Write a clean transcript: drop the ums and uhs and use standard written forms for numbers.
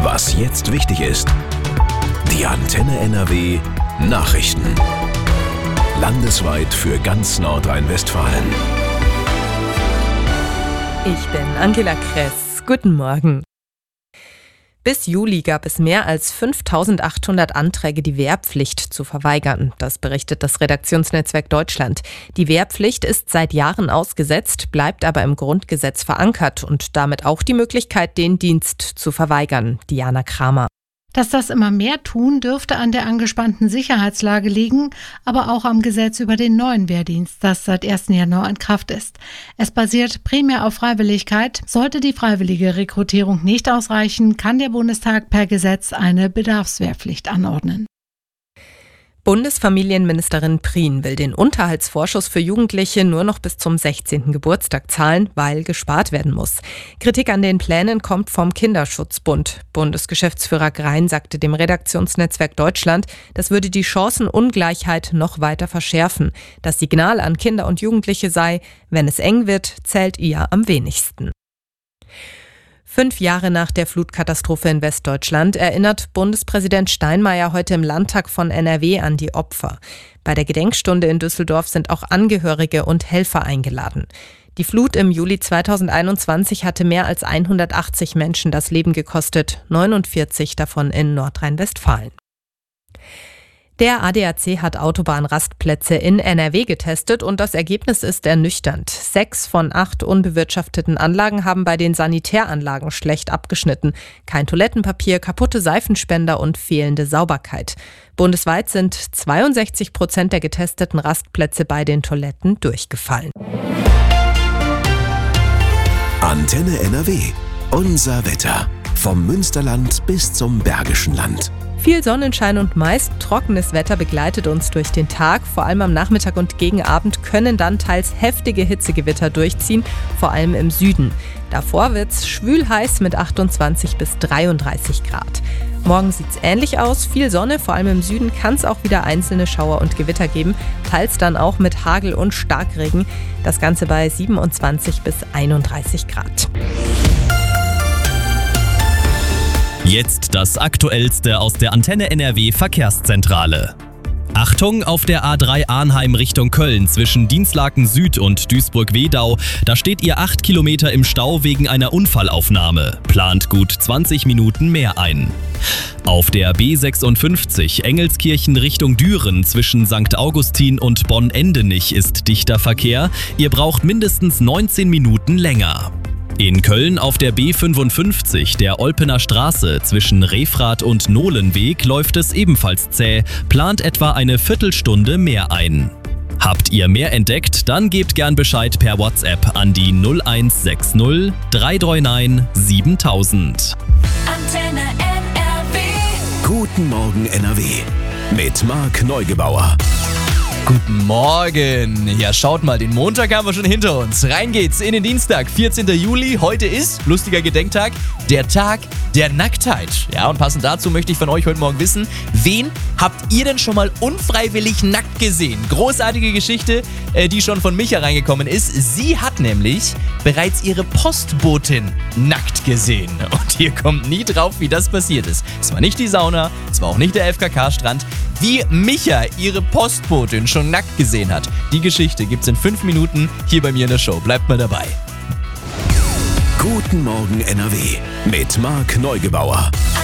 Was jetzt wichtig ist. Die Antenne NRW Nachrichten. Landesweit für ganz Nordrhein-Westfalen. Ich bin Angela Kress. Guten Morgen. Bis Juli gab es mehr als 5.800 Anträge, die Wehrpflicht zu verweigern. Das berichtet das Redaktionsnetzwerk Deutschland. Die Wehrpflicht ist seit Jahren ausgesetzt, bleibt aber im Grundgesetz verankert und damit auch die Möglichkeit, den Dienst zu verweigern. Diana Kramer. Dass das immer mehr tun, dürfte an der angespannten Sicherheitslage liegen, aber auch am Gesetz über den neuen Wehrdienst, das seit 1. Januar in Kraft ist. Es basiert primär auf Freiwilligkeit. Sollte die freiwillige Rekrutierung nicht ausreichen, kann der Bundestag per Gesetz eine Bedarfswehrpflicht anordnen. Bundesfamilienministerin Prien will den Unterhaltsvorschuss für Jugendliche nur noch bis zum 16. Geburtstag zahlen, weil gespart werden muss. Kritik an den Plänen kommt vom Kinderschutzbund. Bundesgeschäftsführer Grein sagte dem Redaktionsnetzwerk Deutschland, das würde die Chancenungleichheit noch weiter verschärfen. Das Signal an Kinder und Jugendliche sei, wenn es eng wird, zählt ihr am wenigsten. 5 Jahre nach der Flutkatastrophe in Westdeutschland erinnert Bundespräsident Steinmeier heute im Landtag von NRW an die Opfer. Bei der Gedenkstunde in Düsseldorf sind auch Angehörige und Helfer eingeladen. Die Flut im Juli 2021 hatte mehr als 180 Menschen das Leben gekostet, 49 davon in Nordrhein-Westfalen. Der ADAC hat Autobahnrastplätze in NRW getestet und das Ergebnis ist ernüchternd. 6 von 8 unbewirtschafteten Anlagen haben bei den Sanitäranlagen schlecht abgeschnitten. Kein Toilettenpapier, kaputte Seifenspender und fehlende Sauberkeit. Bundesweit sind 62% der getesteten Rastplätze bei den Toiletten durchgefallen. Antenne NRW. Unser Wetter. Vom Münsterland bis zum Bergischen Land. Viel Sonnenschein und meist trockenes Wetter begleitet uns durch den Tag. Vor allem am Nachmittag und gegen Abend können dann teils heftige Hitzegewitter durchziehen, vor allem im Süden. Davor wird's schwül heiß mit 28 bis 33 Grad. Morgen sieht's ähnlich aus, viel Sonne, vor allem im Süden kann es auch wieder einzelne Schauer und Gewitter geben, teils dann auch mit Hagel und Starkregen. Das Ganze bei 27 bis 31 Grad. Jetzt das Aktuellste aus der Antenne NRW Verkehrszentrale. Achtung, auf der A3 Arnheim Richtung Köln zwischen Dinslaken Süd und Duisburg-Wedau, da steht ihr 8 Kilometer im Stau wegen einer Unfallaufnahme. Plant gut 20 Minuten mehr ein. Auf der B56 Engelskirchen Richtung Düren zwischen St. Augustin und Bonn-Endenich ist dichter Verkehr. Ihr braucht mindestens 19 Minuten länger. In Köln auf der B55, der Olpener Straße zwischen Refrath und Nohlenweg, läuft es ebenfalls zäh, plant etwa eine Viertelstunde mehr ein. Habt ihr mehr entdeckt? Dann gebt gern Bescheid per WhatsApp an die 0160 339 7000. Antenne NRW. Guten Morgen NRW. Mit Marc Neugebauer. Guten Morgen. Ja, schaut mal, den Montag haben wir schon hinter uns. Rein geht's in den Dienstag, 14. Juli. Heute ist, lustiger Gedenktag, der Tag der Nacktheit. Ja, und passend dazu möchte ich von euch heute Morgen wissen, wen habt ihr denn schon mal unfreiwillig nackt gesehen? Großartige Geschichte, die schon von Micha reingekommen ist. Sie hat nämlich bereits ihre Postbotin nackt gesehen. Und ihr kommt nie drauf, wie das passiert ist. Es war nicht die Sauna, es war auch nicht der FKK-Strand. Wie Micha ihre Postbotin schon nackt gesehen hat. Die Geschichte gibt's in 5 Minuten hier bei mir in der Show. Bleibt mal dabei. Guten Morgen NRW mit Marc Neugebauer.